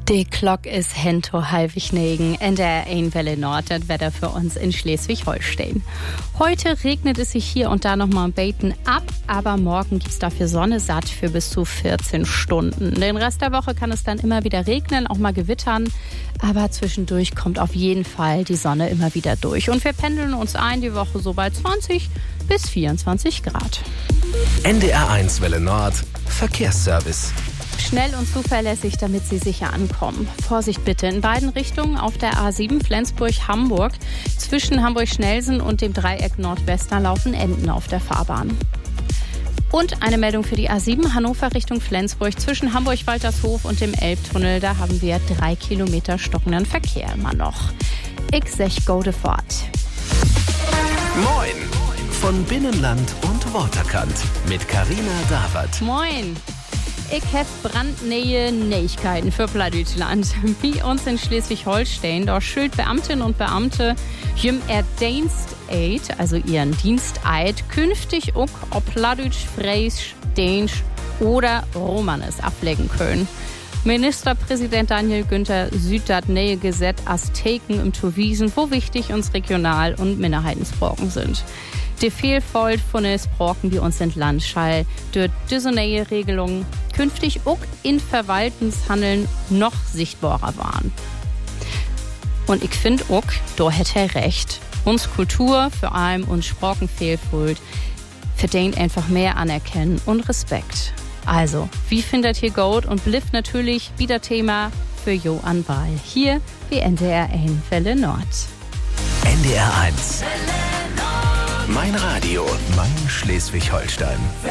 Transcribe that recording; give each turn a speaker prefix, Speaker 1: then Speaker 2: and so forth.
Speaker 1: Die Glock ist hento halbig-negen in der Einwelle Nord, das Wetter für uns in Schleswig-Holstein. Heute regnet es sich hier und da nochmal ein Beten ab, aber morgen gibt's dafür Sonne satt für bis zu 14 Stunden. Den Rest der Woche kann es dann immer wieder regnen, auch mal gewittern, aber zwischendurch kommt auf jeden Fall die Sonne immer wieder durch. Und wir pendeln uns ein die Woche so bei 20 bis 24 Grad.
Speaker 2: NDR1 Welle Nord, Verkehrsservice.
Speaker 1: Schnell und zuverlässig, damit Sie sicher ankommen. Vorsicht bitte in beiden Richtungen auf der A7 Flensburg-Hamburg. Zwischen Hamburg-Schnelsen und dem Dreieck Nordwester laufen Enten auf der Fahrbahn. Und eine Meldung für die A7 Hannover Richtung Flensburg. Zwischen Hamburg-Waltershof und dem Elbtunnel, da haben wir 3 Kilometer stockenden Verkehr immer noch. Ich sech gode fort.
Speaker 2: Moin! Von Binnenland und Waterkant mit Carina Dawert.
Speaker 1: Moin! Ich hab brandneue Neuigkeiten für Plattdeutschland. Wie uns in Schleswig-Holstein, da schuld Beamtinnen und Beamte jim Diensteid, also ihren Diensteid, künftig auch ob Plattdeutsch, Fränkisch, Dänisch oder Romanes ablegen können. Ministerpräsident Daniel Günther sieht das neue Gesetz als Taken im Tuwiesen, wo wichtig uns Regional- und Minderheitensprachen sind. Die Vielfalt von den Sprachen, die uns in Land schall, durch diese neue Regelung künftig auch in Verwaltungshandeln noch sichtbarer waren. Und ich finde auch, da hätte er recht. Uns Kultur, vor allem uns Sprachenvielfalt, verdient einfach mehr Anerkennen und Respekt. Also, wie findet ihr gut und bleibt natürlich wieder Thema für Jo an Wahl. Hier wie NDR1 Welle Nord.
Speaker 2: NDR1. Mein Radio, mein Schleswig-Holstein.